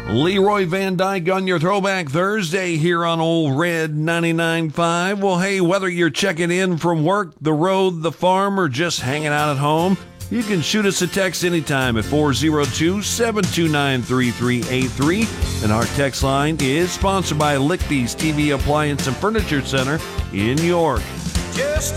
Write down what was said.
Leroy Van Dyke on your Throwback Thursday here on Old Red 99.5. Well, hey, whether you're checking in from work, the road, the farm, or just hanging out at home, you can shoot us a text anytime at 402-729-3383. And our text line is sponsored by Lichty's TV Appliance and Furniture Center in York. Just